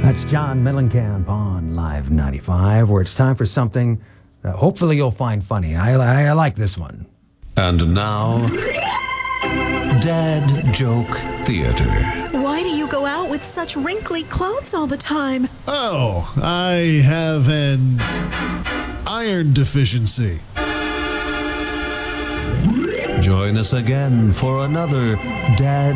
That's John Mellencamp on Live 95, where it's time for something that hopefully you'll find funny. I like this one. And now, Dad Joke Theater. Why do you go out with such wrinkly clothes all the time? Oh, I have an iron deficiency. Join us again for another Dad